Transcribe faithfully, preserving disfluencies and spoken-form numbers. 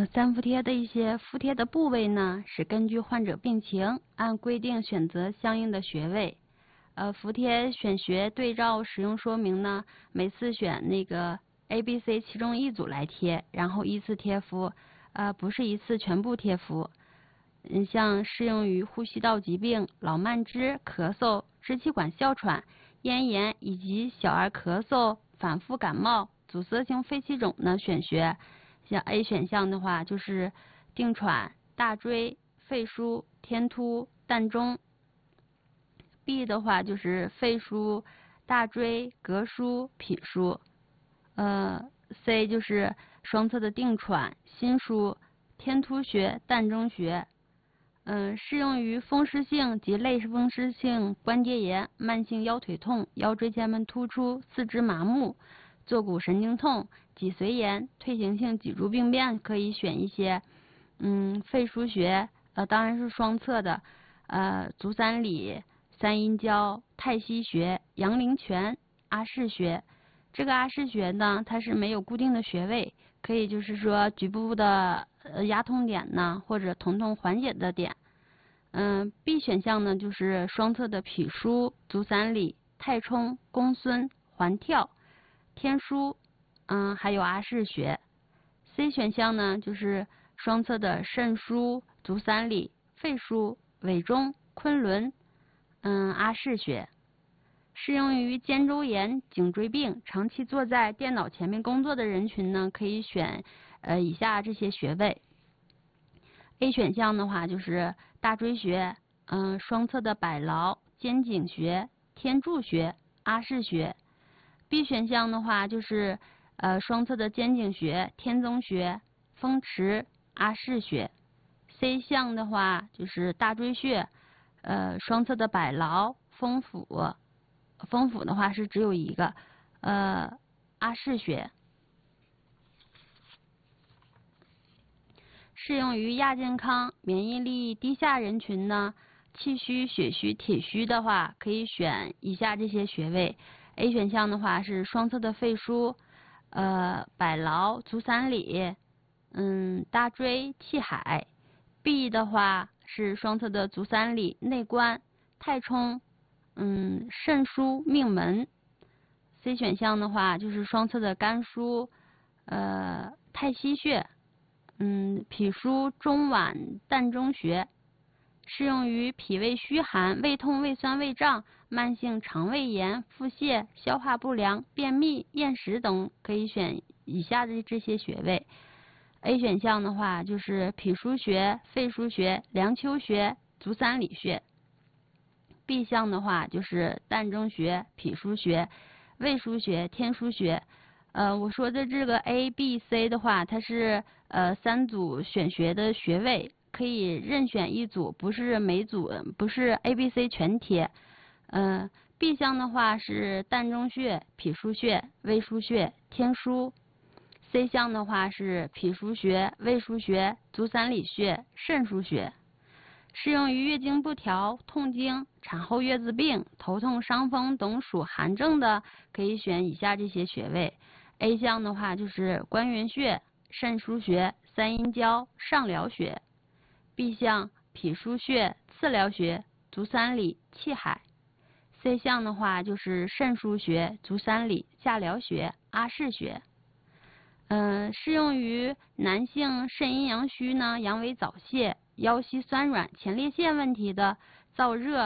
三伏贴的一些敷贴的部位呢，是根据患者病情按规定选择相应的穴位。呃，敷贴选穴对照使用说明呢，每次选那个 A、B、C 其中一组来贴，然后依次贴敷，呃，不是一次全部贴敷。嗯，像适用于呼吸道疾病、老慢支、咳嗽、支气管哮喘、咽炎以及小儿咳嗽、反复感冒、阻塞性肺气肿呢选穴。像 A 选项的话，就是定喘、大椎、肺腧、天突、膻中。B 的话就是肺腧、大椎、膈腧、脾腧。呃 C 就是双侧的定喘、心腧、天突穴、膻中穴。嗯、呃，适用于风湿性及类风湿性关节炎、慢性腰腿痛、腰椎间盘突出、四肢麻木、坐骨神经痛、脊髓炎、退行性脊柱病变，可以选一些，嗯，肺腧穴，呃，当然是双侧的，呃，足三里、三阴交、太溪穴、阳陵泉、阿是穴。这个阿是穴呢，它是没有固定的穴位，可以就是说局部的呃压痛点呢，或者疼痛缓解的点。嗯 ，B 选项呢就是双侧的脾腧、足三里、太冲、公孙、环跳、天枢，嗯，还有阿是穴。C 选项呢就是双侧的肾腧、足三里、肺腧、委中、昆仑，嗯，阿是穴。适用于肩周炎、颈椎病、长期坐在电脑前面工作的人群呢，可以选呃以下这些穴位。A 选项的话就是大椎穴，嗯，双侧的百劳、肩井穴、天柱穴、阿是穴。B 选项的话就是呃双侧的肩井穴、天宗穴、风池、阿是穴。C 项的话就是大椎穴，呃双侧的百劳、风府。风府的话是只有一个，呃，阿是穴。适用于亚健康、免疫力低下人群呢，气虚、血虚、铁虚的话，可以选以下这些穴位。A 选项的话是双侧的肺腧，呃，百劳、足三里，嗯，大椎、气海。B 的话是双侧的足三里、内关、太冲。嗯，肾腧、命门。C 选项的话就是双侧的肝腧，呃，太溪穴，嗯，脾腧、中脘、膻中穴。适用于脾胃虚寒、胃痛、胃酸、胃胀、慢性肠胃炎、腹泻、消化不良、便秘、厌食等，可以选以下的这些穴位。A 选项的话就是脾腧穴、肺腧穴、梁丘穴、足三里穴。B 项的话就是膻中穴、脾腧穴、胃腧穴、天枢穴。呃，我说的这个 A、B、C 的话，它是呃三组选穴的穴位，可以任选一组，不是每组不是 A、B、C 全贴。嗯、呃、，B 项的话是膻中穴、脾腧穴、胃腧穴、天枢。C 项的话是脾腧穴、胃腧穴、足三里穴、肾腧穴。适用于月经不调、痛经、产后月子病、头痛、伤风等属寒症的，可以选以下这些穴位。A 项的话就是关元穴、肾腧穴、三阴交、上髎穴。B 项脾腧穴、次髎穴、足三里、气海。C 项的话就是肾腧穴、足三里、下髎穴、阿是穴。嗯、呃，适用于男性肾阴阳虚呢、阳痿早泄、腰膝酸软、前列腺问题的、燥热。